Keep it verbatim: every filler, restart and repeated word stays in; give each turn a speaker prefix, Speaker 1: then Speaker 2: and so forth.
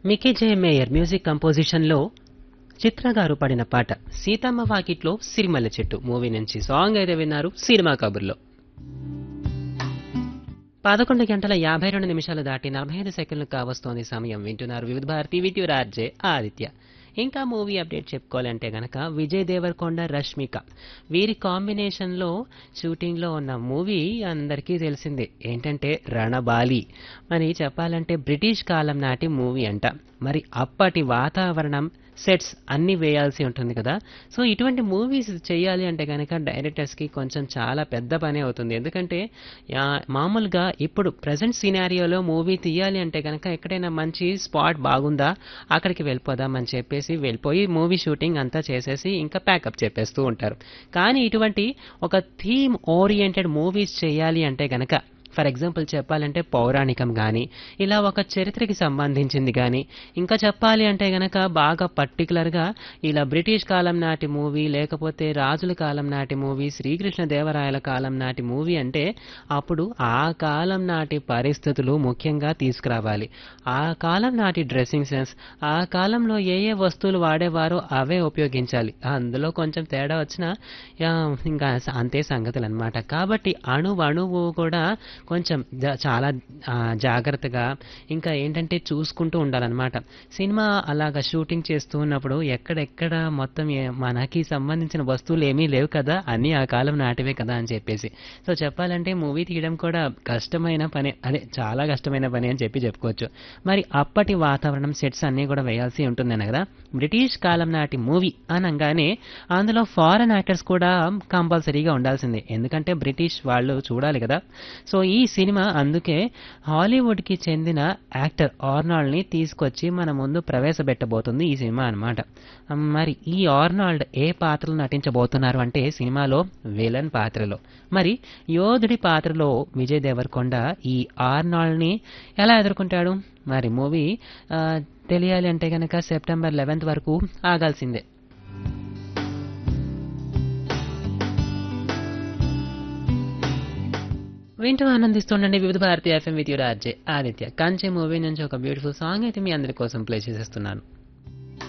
Speaker 1: Mickey జే mayor music కంపోజిషన్లో చిత్ర గారు పాడిన పాట సీతమ్మ వాకిట్లో సిరిమల్లె చెట్టు మూవీ నుంచి సాంగ్ అయితే విన్నారు సినిమా కబుర్లో. పదకొండు గంటల యాభై రెండు నిమిషాలు దాటి నలభై ఐదు సెకండ్లు కావస్తోంది సమయం. వింటున్నారు వివిధ భారతి విత్ ఆర్జే ఆదిత్య. ఇంకా మూవీ అప్డేట్ చెప్పుకోవాలంటే గనక విజయ్ దేవరకొండ రష్మిక వీరి కాంబినేషన్లో షూటింగ్లో ఉన్న మూవీ అందరికీ తెలిసిందే ఏంటంటే రణబాలి. మరి చెప్పాలంటే బ్రిటిష్ కాలం నాటి మూవీ అంట. మరి అప్పటి వాతావరణం సెట్స్ అన్నీ వేయాల్సి ఉంటుంది కదా. సో ఇటువంటి మూవీస్ చేయాలి అంటే కనుక డైరెక్టర్స్కి కొంచెం చాలా పెద్ద పని అవుతుంది. ఎందుకంటే యా- మామూలుగా ఇప్పుడు ప్రజెంట్ సినారియోలో మూవీ తీయాలి అంటే కనుక ఎక్కడైనా మంచి స్పాట్ బాగుందా అక్కడికి వెళ్ళిపోదాం అని చెప్పేసి వెళ్ళిపోయి మూవీ షూటింగ్ అంతా చేసేసి ఇంకా ప్యాకప్ చెప్పేస్తూ ఉంటారు. కానీ ఇటువంటి ఒక థీమ్ ఓరియంటెడ్ మూవీస్ చేయాలి అంటే కనుక ఫర్ ఎగ్జాంపుల్ చెప్పాలంటే పౌరాణికం కానీ ఇలా ఒక చరిత్రకి సంబంధించింది కానీ ఇంకా చెప్పాలి అంటే గనక బాగా పర్టికులర్గా ఇలా బ్రిటిష్ కాలం నాటి మూవీ లేకపోతే రాజుల కాలం నాటి మూవీ శ్రీకృష్ణ దేవరాయల కాలం నాటి మూవీ అంటే అప్పుడు ఆ కాలం నాటి పరిస్థితులు ముఖ్యంగా తీసుకురావాలి. ఆ కాలం నాటి డ్రెస్సింగ్ సెన్స్ ఆ కాలంలో ఏ ఏ వస్తువులు వాడేవారో అవే ఉపయోగించాలి. అందులో కొంచెం తేడా వచ్చినా యా, ఇంకా అంతే సంగతులు అనమాట. కాబట్టి అణు అణువు కూడా కొంచెం జా- చాలా ఆ, జాగ్రత్తగా ఇంకా ఏంటంటే చూసుకుంటూ ఉండాలన్నమాట. సినిమా అలాగా షూటింగ్ చేస్తూ ఉన్నప్పుడు ఎక్కడెక్కడ మొత్తం ఏ- మనకి సంబంధించిన వస్తువులు ఏమీ లేవు కదా, అన్నీ ఆ కాలం నాటివే కదా అని చెప్పేసి. సో చెప్పాలంటే మూవీ తీయడం కూడా కష్టమైన పని, అదే చాలా కష్టమైన పని అని చెప్పి చెప్పుకోవచ్చు. మరి అప్పటి వాతావరణం సెట్స్ అన్నీ కూడా వేయాల్సి ఉంటుందన్న కదా. బ్రిటిష్ కాలం నాటి మూవీ అనగానే అందులో ఫారెన్ యాక్టర్స్ కూడా కంపల్సరీగా ఉండాల్సిందే. ఎందుకంటే బ్రిటిష్ వాళ్ళు చూడాలి కదా. సో ఈ సినిమా అందుకే హాలీవుడ్కి చెందిన యాక్టర్ ఆర్నాల్డ్ని తీసుకొచ్చి మన ముందు ప్రవేశపెట్టబోతుంది ఈ సినిమా అన్నమాట. మరి ఈ ఆర్నాల్డ్ ఏ పాత్రలో నటించబోతున్నారు అంటే సినిమాలో విలన్ పాత్రలో. మరి యోధుడి పాత్రలో విజయ్ దేవరకొండ ఈ ఆర్నాల్డ్ని ఎలా ఎదుర్కొంటాడు? మరి మూవీ ఆ, తెలియాలి అంటే కనుక సెప్టెంబర్ లెవెన్త్ వరకు ఆగాల్సిందే. వింటూ ఆనందిస్తుండండి వివిధ Bharati FM with RJ Aditya. కంచె మూవీ నుంచి ఒక బ్యూటిఫుల్ సాంగ్ అయితే మీ అందరి కోసం ప్లే చేసేస్తున్నాను.